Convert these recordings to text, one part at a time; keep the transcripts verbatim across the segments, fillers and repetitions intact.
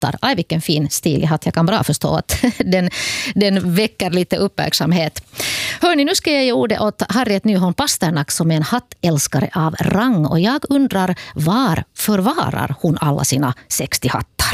hattar. Aj, vilken fin stilig hatt. Jag kan bra förstå att den, den väcker lite uppmärksamhet. Hörni, nu ska jag ge ordet åt Harriet Nyholm Pasternak som är en hattälskare av rang. Och jag undrar, var förvarar hon alla sina sextio hattar?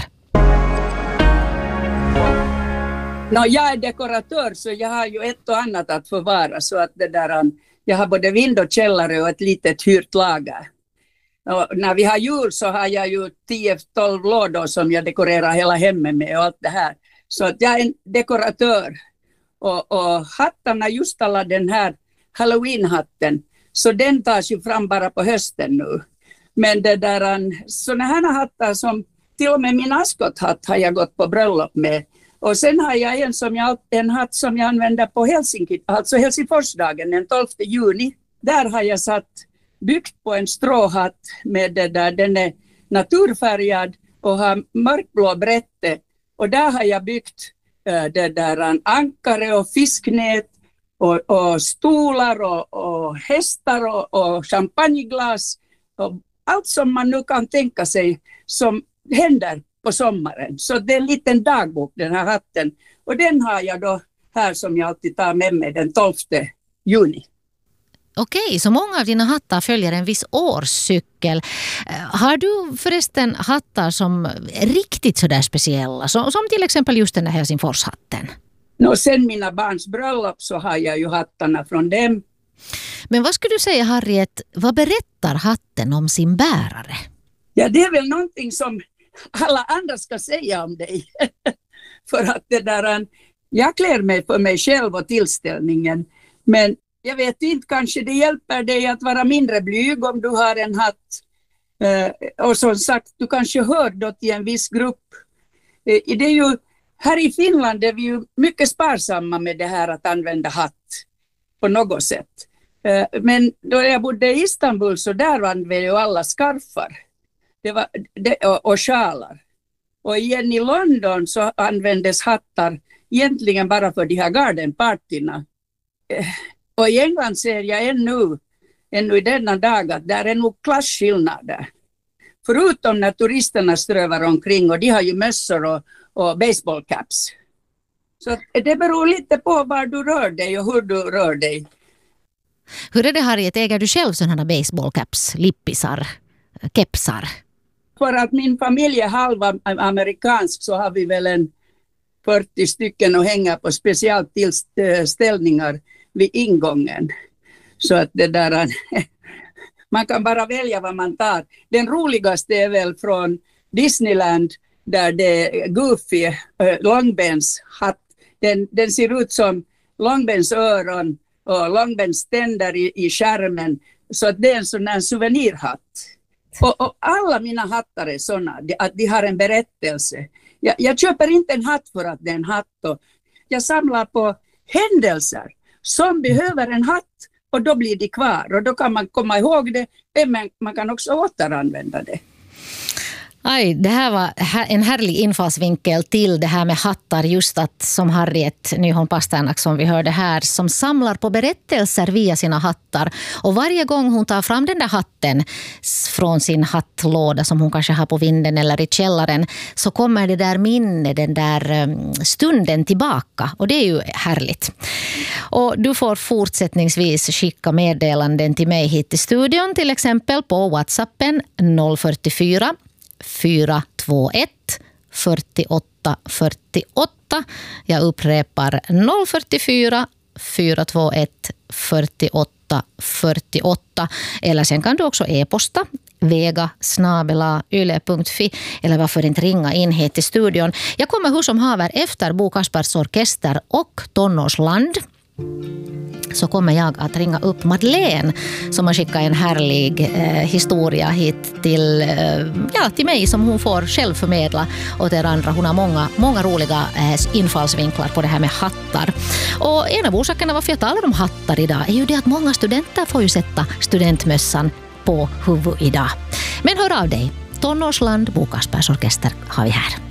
No, jag är dekoratör så jag har ju ett och annat att förvara. Så att det där, jag har både vind och källare och ett litet hyrt lager. Och när vi har jul så har jag ju tio tolv lådor som jag dekorerar hela hemmet med och allt det här. Så att jag är en dekoratör. Och, och hattarna, just alla den här Halloween-hatten, så den tas ju fram bara på hösten nu. Men det där, såna här hattar som, till och med min askothatt har jag gått på bröllop med. Och sen har jag en, som jag, en hatt som jag använder på Helsinki, alltså Helsingforsdagen den tolfte juni. Där har jag satt, byggt på en stråhatt med det där, den är naturfärgad och har mörkblå brätte. Och där har jag byggt äh, det där ankare och fisknät och, och stolar och, och hästar och, och champagneglas. Och allt som man nu kan tänka sig som händer på sommaren. Så det är en liten dagbok, den här hatten. Och den har jag då här som jag alltid tar med mig den tolfte juni. Okej, så många av dina hattar följer en viss årscykel. Har du förresten hattar som är riktigt sådär speciella? Som, som till exempel just den här Helsingforshatten. No, sen mina barns bröllop så har jag ju hattarna från dem. Men vad skulle du säga, Harriet, vad berättar hatten om sin bärare? Ja, det är väl någonting som alla andra ska säga om dig. För att det där, jag klär mig för mig själv och tillställningen. Men jag vet inte, kanske det hjälper dig att vara mindre blyg om du har en hatt. Och som sagt, du kanske hör då till en viss grupp. Det är ju, här i Finland är vi ju mycket sparsamma med det här att använda hatt på något sätt. Men då jag bodde i Istanbul så där använde ju alla skarfar. Det var, det, och, och sjalar. Och igen i London så användes hattar egentligen bara för de här gardenpartyna. Och i England ser jag ännu, ännu i denna dag att där är nog klasskillnader. Förutom när turisterna strövar omkring och de har ju mössor och, och baseballcaps. Så det beror lite på var du rör dig och hur du rör dig. Hur är det, Harriet? Äger du själv sådana baseballlcaps, lippisar, kepsar? För att min familj är halva amerikansk så har vi väl en fyrtio stycken att hänga på specialtillställningar vid ingången. Så att det där, man kan bara välja vad man tar. Den roligaste är väl från Disneyland där det är Goofy, äh, Longbens hatt. Den, den ser ut som Longbens öron och Longbens tänder i, i skärmen. Så att det är en sån här souvenirhatt. Och, och alla mina hattar är sådana, att de har en berättelse. Jag, jag köper inte en hatt för att det är en hatt. Och jag samlar på händelser som behöver en hatt och då blir de kvar. Och då kan man komma ihåg det, men man kan också återanvända det. Aj, det här var en härlig infallsvinkel till det här med hattar, just att som Harriet Nyholm Pasternak som vi hörde här, som samlar på berättelser via sina hattar. Och varje gång hon tar fram den där hatten från sin hattlåda som hon kanske har på vinden eller i källaren, så kommer det där minne, den där stunden tillbaka. Och det är ju härligt. Och du får fortsättningsvis skicka meddelanden till mig hit i studion, till exempel på WhatsAppen noll fyrtiofyra fyra två ett fyrtioåtta fyrtioåtta. Jag upprepar noll fyrtiofyra fyra två ett fyrtioåtta fyrtioåtta. Eller sen kan du också e-posta vega snabel-a yle punkt fi eller varför inte ringa in hit till studion. Jag kommer hur som haver efter Bo Kaspers Orkester och Tonårsland. Så kommer jag att ringa upp Madeleine som har skickat en härlig eh, historia hit till, eh, ja, till mig som hon får själv förmedla åt er andra. Hon har många, många roliga eh, infallsvinklar på det här med hattar. Och en av orsakerna varför jag talar om hattar idag är ju det att många studenter får ju sätta studentmössan på huvud idag. Men hör av dig. Tonårsland, Bo Kaspers Orkester har vi här.